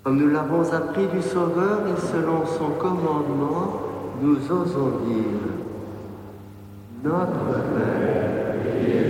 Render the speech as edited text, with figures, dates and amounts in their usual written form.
Comme nous l'avons appris du Sauveur et selon son commandement, nous osons dire Notre Père.